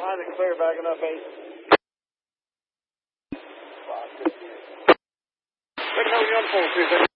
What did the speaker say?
Line is clear, backing up 8. Signal 1 4,